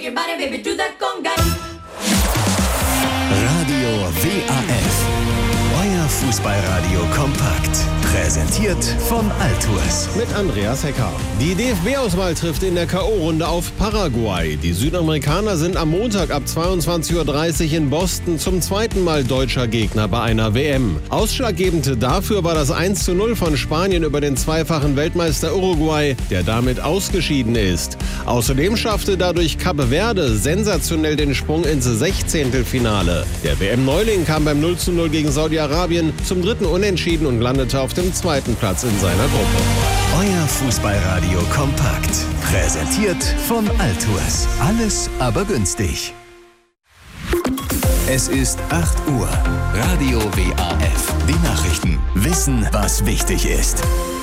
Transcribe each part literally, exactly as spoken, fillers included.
your body, baby, do that conga. Radio W A F. Euer Fußballradio kompakt. Präsentiert von Altours. Mit Andreas Hecker. Die D F B-Auswahl trifft in der K O-Runde auf Paraguay. Die Südamerikaner sind am Montag ab zweiundzwanzig Uhr dreißig in Boston zum zweiten Mal deutscher Gegner bei einer W M. Ausschlaggebend dafür war das eins zu null von Spanien über den zweifachen Weltmeister Uruguay, der damit ausgeschieden ist. Außerdem schaffte dadurch Cape Verde sensationell den Sprung ins Sechzehntelfinale. Der W M-Neuling kam beim null zu null gegen Saudi-Arabien zum dritten Unentschieden und landete auf dem zweiten Platz in seiner Gruppe. Euer Fußballradio kompakt. Präsentiert von Altours. Alles aber günstig. Es ist acht Uhr. Radio W A F. Die Nachrichten. Wissen, was wichtig ist.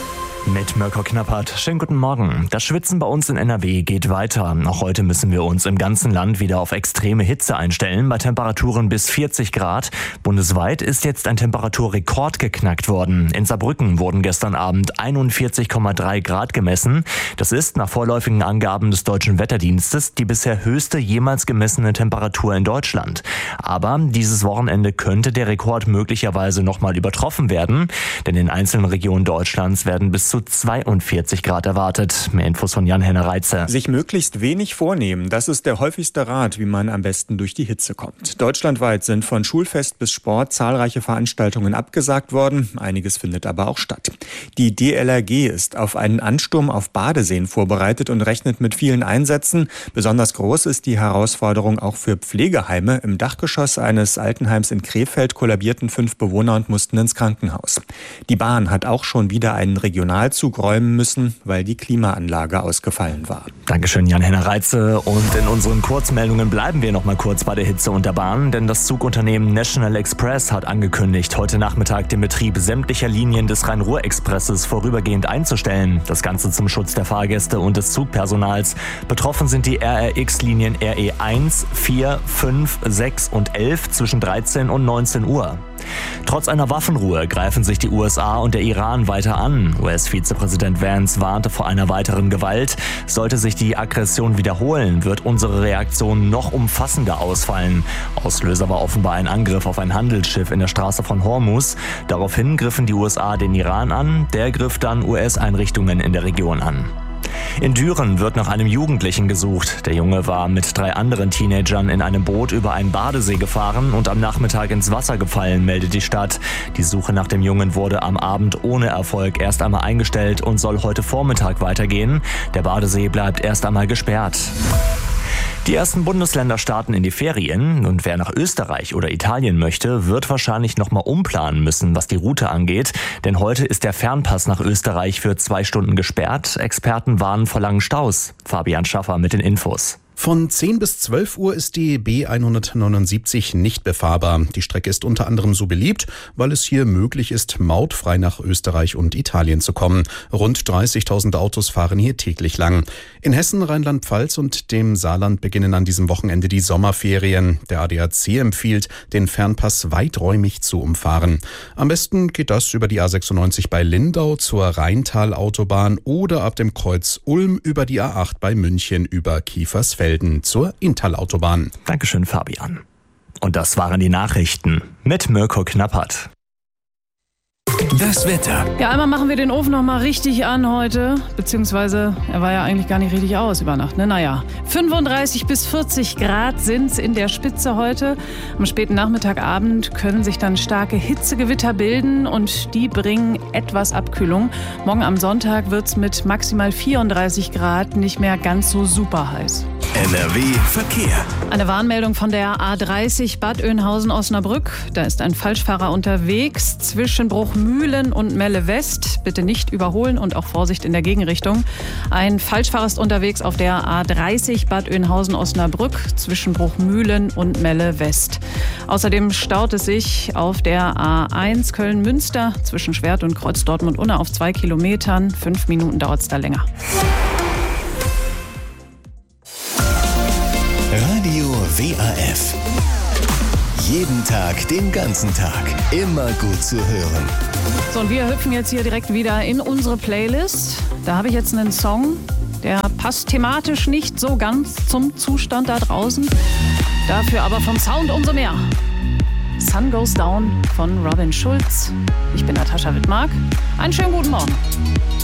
Mit Mirko Knappert. Schönen guten Morgen. Das Schwitzen bei uns in N R W geht weiter. Auch heute müssen wir uns im ganzen Land wieder auf extreme Hitze einstellen, bei Temperaturen bis vierzig Grad. Bundesweit ist jetzt ein Temperaturrekord geknackt worden. In Saarbrücken wurden gestern Abend einundvierzig Komma drei Grad gemessen. Das ist nach vorläufigen Angaben des Deutschen Wetterdienstes die bisher höchste jemals gemessene Temperatur in Deutschland. Aber dieses Wochenende könnte der Rekord möglicherweise nochmal übertroffen werden, denn in einzelnen Regionen Deutschlands werden bis zu zweiundvierzig Grad erwartet. Mehr Infos von Jan-Henner Reitze. Sich möglichst wenig vornehmen, das ist der häufigste Rat, wie man am besten durch die Hitze kommt. Deutschlandweit sind von Schulfest bis Sport zahlreiche Veranstaltungen abgesagt worden. Einiges findet aber auch statt. Die D L R G ist auf einen Ansturm auf Badeseen vorbereitet und rechnet mit vielen Einsätzen. Besonders groß ist die Herausforderung auch für Pflegeheime. Im Dachgeschoss eines Altenheims in Krefeld kollabierten fünf Bewohner und mussten ins Krankenhaus. Die Bahn hat auch schon wieder einen Regional Zug räumen müssen, weil die Klimaanlage ausgefallen war. Dankeschön, Jan-Henner Reitze. Und in unseren Kurzmeldungen bleiben wir noch mal kurz bei der Hitze und der Bahn, denn das Zugunternehmen National Express hat angekündigt, heute Nachmittag den Betrieb sämtlicher Linien des Rhein-Ruhr-Expresses vorübergehend einzustellen. Das Ganze zum Schutz der Fahrgäste und des Zugpersonals. Betroffen sind die R R X-Linien R E eins, vier, fünf, sechs und elf zwischen dreizehn und neunzehn Uhr. Trotz einer Waffenruhe greifen sich die U S A und der Iran weiter an. U S-Vizepräsident Vance warnte vor einer weiteren Gewalt. Sollte sich die Aggression wiederholen, wird unsere Reaktion noch umfassender ausfallen. Auslöser war offenbar ein Angriff auf ein Handelsschiff in der Straße von Hormuz. Daraufhin griffen die U S A den Iran an, der griff dann U S-Einrichtungen in der Region an. In Düren wird nach einem Jugendlichen gesucht. Der Junge war mit drei anderen Teenagern in einem Boot über einen Badesee gefahren und am Nachmittag ins Wasser gefallen, meldet die Stadt. Die Suche nach dem Jungen wurde am Abend ohne Erfolg erst einmal eingestellt und soll heute Vormittag weitergehen. Der Badesee bleibt erst einmal gesperrt. Die ersten Bundesländer starten in die Ferien und wer nach Österreich oder Italien möchte, wird wahrscheinlich nochmal umplanen müssen, was die Route angeht. Denn heute ist der Fernpass nach Österreich für zwei Stunden gesperrt. Experten warnen vor langen Staus. Fabian Schaffer mit den Infos. Von zehn bis zwölf Uhr ist die B hundertneunundsiebzig nicht befahrbar. Die Strecke ist unter anderem so beliebt, weil es hier möglich ist, mautfrei nach Österreich und Italien zu kommen. Rund dreißigtausend Autos fahren hier täglich lang. In Hessen, Rheinland-Pfalz und dem Saarland beginnen an diesem Wochenende die Sommerferien. Der A D A C empfiehlt, den Fernpass weiträumig zu umfahren. Am besten geht das über die A sechsundneunzig bei Lindau zur Rheintal-Autobahn oder ab dem Kreuz Ulm über die A acht bei München über Kiefersfelden zur Inntal-Autobahn. Dankeschön, Fabian. Und das waren die Nachrichten mit Mirko Knappert. Das Wetter. Ja, einmal machen wir den Ofen noch mal richtig an heute, beziehungsweise er war ja eigentlich gar nicht richtig aus über Nacht, ne? Naja, fünfunddreißig bis vierzig Grad sind's in der Spitze heute. Am späten Nachmittagabend können sich dann starke Hitzegewitter bilden und die bringen etwas Abkühlung. Morgen am Sonntag wird's mit maximal vierunddreißig Grad nicht mehr ganz so super heiß. N R W Verkehr. Eine Warnmeldung von der A dreißig Bad Oeynhausen-Osnabrück. Da ist ein Falschfahrer unterwegs zwischen Bruchmühlen und Melle West. Bitte nicht überholen und auch Vorsicht in der Gegenrichtung. Ein Falschfahrer ist unterwegs auf der A dreißig Bad Oeynhausen-Osnabrück zwischen Bruchmühlen und Melle West. Außerdem staut es sich auf der A eins Köln-Münster zwischen Schwert und Kreuz Dortmund-Unna auf zwei Kilometern. Fünf Minuten dauert es da länger. Radio W A F. Jeden Tag, den ganzen Tag. Immer gut zu hören. So, und wir hüpfen jetzt hier direkt wieder in unsere Playlist. Da habe ich jetzt einen Song, Der passt thematisch nicht so ganz zum Zustand da draußen. Dafür aber vom Sound umso mehr. Sun Goes Down von Robin Schulz. Ich bin Natascha Wittmark. Einen schönen guten Morgen.